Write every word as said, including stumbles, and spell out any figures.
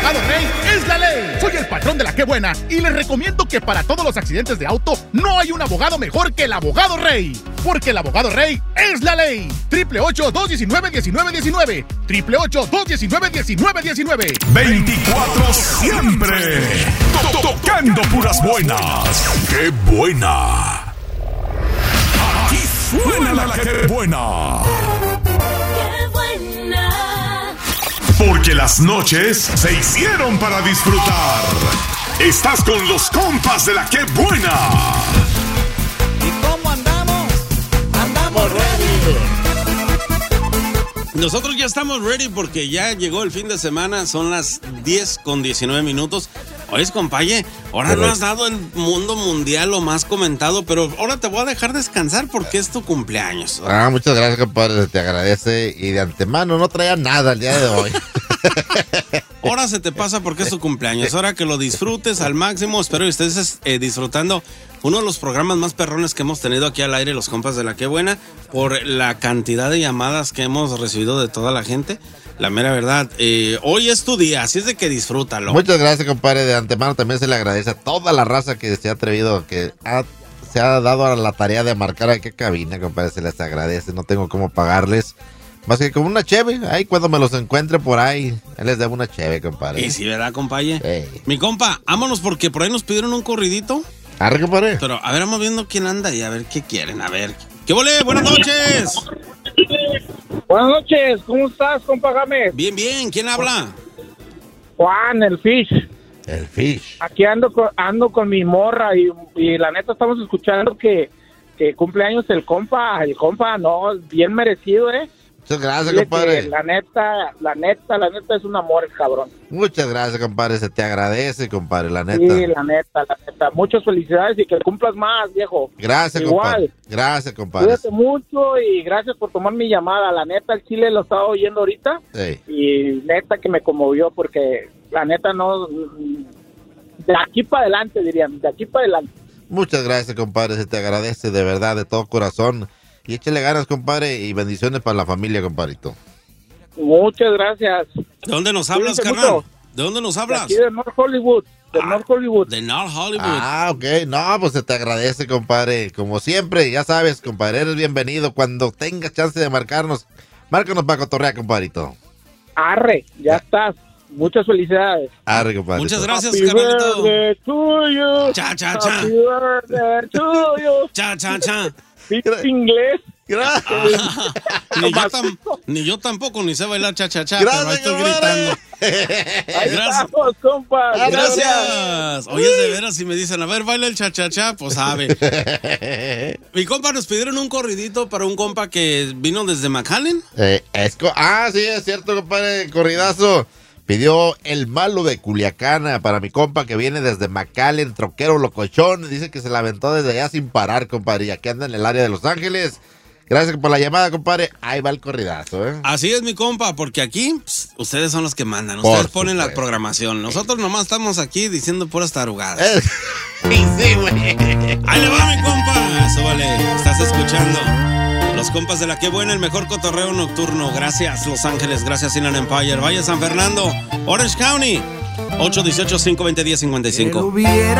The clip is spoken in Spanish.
abogado Rey es la ley. Soy el patrón de la Qué Buena y les recomiendo que para todos los accidentes de auto no hay un abogado mejor que el abogado Rey. Porque el abogado Rey es la ley. Triple ocho, dos diecinueve, diecinueve diecinueve. Triple ocho, dos diecinueve, diecinueve diecinueve. veinticuatro siempre. Tocando puras buenas. ¡Qué buena! Aquí suena la Qué Buena. ¡Qué buena! Porque las noches se hicieron para disfrutar. Estás con los compas de la Qué Buena. ¿Y cómo andamos? Andamos ready. Nosotros ya estamos ready porque ya llegó el fin de semana, son las diez con diecinueve minutos. Oye, compañe, ahora no has dado el mundo mundial lo más comentado, pero ahora te voy a dejar descansar porque es tu cumpleaños. Ah, muchas gracias, compadre, te agradece. Y de antemano no traía nada el día de hoy. Ahora se te pasa porque es tu cumpleaños. Ahora que lo disfrutes al máximo. Espero que estés eh, disfrutando uno de los programas más perrones que hemos tenido aquí al aire, los compas de la Qué Buena, por la cantidad de llamadas que hemos recibido de toda la gente. La mera verdad, eh, hoy es tu día, así es de que disfrútalo. Muchas gracias, compadre. De antemano también se le agradece a toda la raza que se ha atrevido, que ha, se ha dado a la tarea de marcar a qué cabina, compadre. Se les agradece, no tengo cómo pagarles. Más que con una cheve, ahí cuando me los encuentre por ahí, él les debo una cheve, compadre. Y sí, ¿verdad, compañe? Sí. Mi compa, vámonos porque por ahí nos pidieron un corridito. Arre, compadre. Pero a ver, vamos viendo quién anda y a ver qué quieren, a ver. ¿Qué vole? Buenas noches. Buenas noches, ¿cómo estás, compa Gámez? Bien, bien, ¿quién habla? Juan, el Fish. El Fish. Aquí ando con, ando con mi morra y, y la neta estamos escuchando que, que cumpleaños el compa, el compa, no, bien merecido, ¿eh? Muchas gracias, Dile compadre. que La neta, la neta, la neta es un amor, el cabrón. Muchas gracias, compadre. Se te agradece, compadre, la neta. Sí, la neta, la neta. Muchas felicidades y que cumplas más, viejo. Gracias, Igual. compadre. Gracias, compadre. Cuídate mucho y gracias por tomar mi llamada. La neta, el Chile lo estaba oyendo ahorita. Sí. Y neta que me conmovió porque la neta no... De aquí para adelante, dirían. De aquí para adelante. Muchas gracias, compadre. Se te agradece de verdad, de todo corazón. Y échale ganas, compadre, y bendiciones para la familia, compadrito. Muchas gracias. ¿De dónde nos hablas, Cuídense carnal? mucho. ¿De dónde nos De hablas? aquí de North Hollywood. De Ah, North Hollywood. De North Hollywood. Ah, ok. No, pues se te agradece, compadre. Como siempre, ya sabes, compadre, eres bienvenido. Cuando tengas chance de marcarnos, márcanos para cotorrear, compadrito. Arre, ya estás. Muchas felicidades. Arre, compadre. Muchas gracias, Happy carnalito. birthday to you. Cha, cha, cha. Happy birthday to you. Cha, cha, cha. Pinche inglés. Gracias. Ni yo, tam- ni yo tampoco, ni sé bailar cha-cha-cha, pero ahí Gracias, estoy compadre. gritando. Ahí Gracias. estamos, compa. Gracias. Oye, de veras, si me dicen, a ver, baila el cha-cha-cha, pues sabe. Mi compa, nos pidieron un corridito para un compa que vino desde McAllen. Eh, es co- ah, sí, es cierto, compadre, corridazo. Pidió el malo de Culiacana para mi compa que viene desde McAllen, troquero locochón. Dice que se la aventó desde allá sin parar, compadre, y aquí anda en el área de Los Ángeles. Gracias por la llamada, compadre. Ahí va el corridazo, ¿eh? Así es, mi compa, porque aquí pss, ustedes son los que mandan. Ustedes Por ponen la supuesto. programación. Nosotros nomás estamos aquí diciendo puras tarugadas. Eh, sí, sí, güey. Ahí le va, mi compa. Eso vale. Estás escuchando. Los compas de la Qué Buena, el mejor cotorreo nocturno. Gracias, Los Ángeles. Gracias, Inland Empire. Vaya San Fernando, Orange County. ocho uno ocho, cinco dos cero, uno cero cinco cinco.